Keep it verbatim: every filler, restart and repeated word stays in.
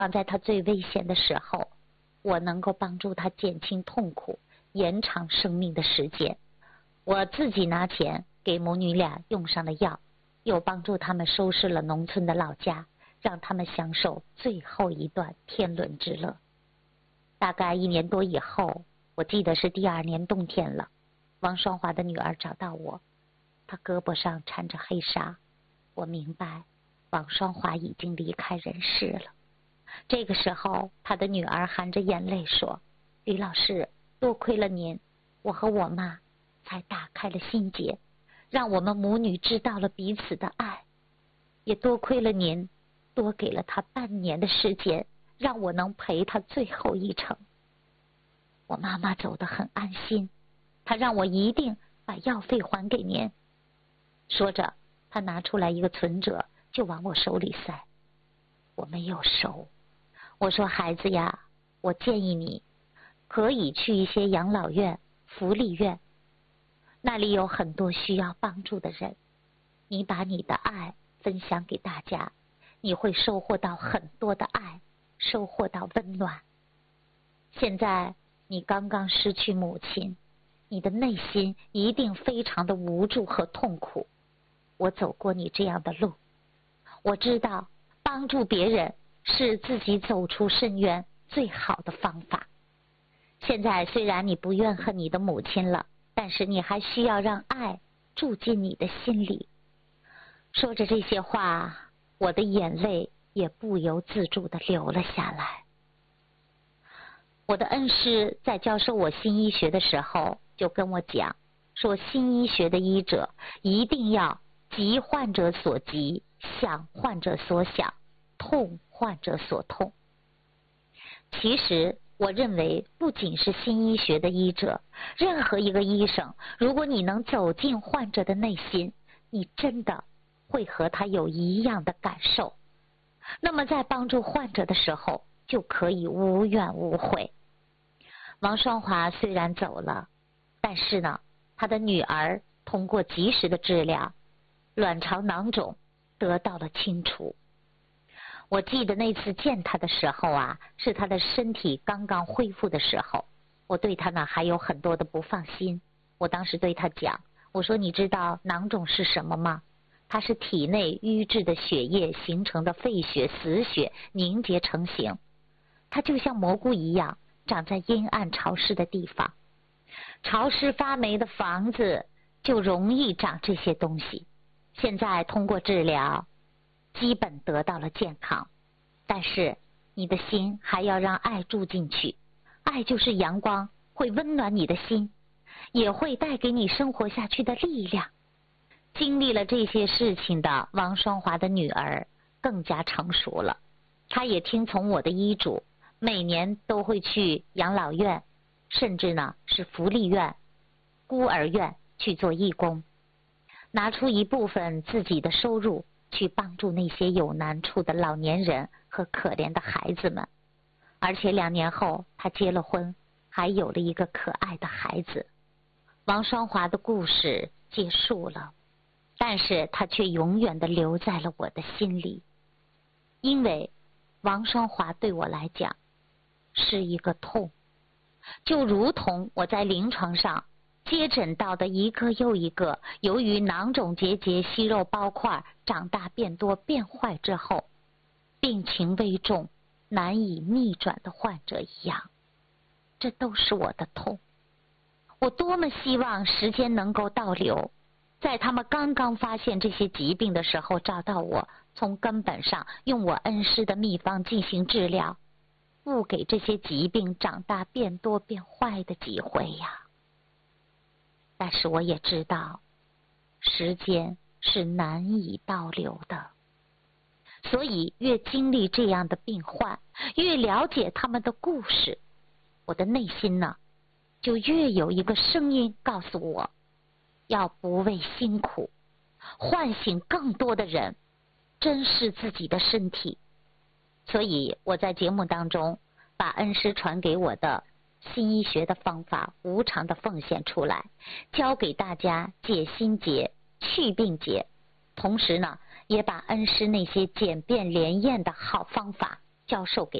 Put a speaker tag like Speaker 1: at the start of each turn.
Speaker 1: 放在他最危险的时候，我能够帮助他减轻痛苦，延长生命的时间。我自己拿钱给母女俩用上了药，又帮助他们收拾了农村的老家，让他们享受最后一段天伦之乐。大概一年多以后，我记得是第二年冬天了，王双华的女儿找到我，她胳膊上缠着黑纱，我明白王双华已经离开人世了。这个时候，她的女儿含着眼泪说：李老师，多亏了您，我和我妈才打开了心结，让我们母女知道了彼此的爱，也多亏了您，多给了她半年的时间，让我能陪她最后一程。我妈妈走得很安心，她让我一定把药费还给您。说着，她拿出来一个存折，就往我手里塞。我没有收，我说孩子呀，我建议你可以去一些养老院、福利院，那里有很多需要帮助的人，你把你的爱分享给大家，你会收获到很多的爱，收获到温暖。现在你刚刚失去母亲，你的内心一定非常的无助和痛苦。我走过你这样的路，我知道帮助别人是自己走出深渊最好的方法。现在虽然你不怨恨你的母亲了，但是你还需要让爱住进你的心里。说着这些话，我的眼泪也不由自主地流了下来。我的恩师在教授我新医学的时候就跟我讲，说新医学的医者一定要急患者所急，想患者所想，痛患者所痛。其实我认为不仅是新医学的医者，任何一个医生，如果你能走进患者的内心，你真的会和他有一样的感受，那么在帮助患者的时候就可以无怨无悔。王双华虽然走了，但是呢，他的女儿通过及时的治疗，卵巢囊肿得到了清除。我记得那次见他的时候啊，是他的身体刚刚恢复的时候，我对他呢还有很多的不放心。我当时对他讲，我说你知道囊肿是什么吗？它是体内瘀滞的血液形成的废血、死血凝结成型，它就像蘑菇一样长在阴暗潮湿的地方，潮湿发霉的房子就容易长这些东西。现在通过治疗基本得到了健康，但是你的心还要让爱住进去，爱就是阳光，会温暖你的心，也会带给你生活下去的力量。经历了这些事情的王双华的女儿更加成熟了，她也听从我的医嘱，每年都会去养老院，甚至呢是福利院、孤儿院去做义工，拿出一部分自己的收入去帮助那些有难处的老年人和可怜的孩子们。而且两年后她结了婚，还有了一个可爱的孩子。王双华的故事结束了，但是她却永远地留在了我的心里，因为王双华对我来讲是一个痛，就如同我在临床上接诊到的一个又一个由于囊肿结节、息肉包块长大变多变坏之后，病情危重难以逆转的患者一样，这都是我的痛。我多么希望时间能够倒流，在他们刚刚发现这些疾病的时候找到我，从根本上用我恩师的秘方进行治疗，不给这些疾病长大变多变坏的机会呀。但是我也知道时间是难以倒流的，所以越经历这样的病患，越了解他们的故事，我的内心呢就越有一个声音告诉我，要不畏辛苦，唤醒更多的人珍视自己的身体。所以我在节目当中把恩师传给我的新医学的方法无偿的奉献出来，教给大家解心结、去病结，同时呢也把恩师那些简便连验的好方法教授给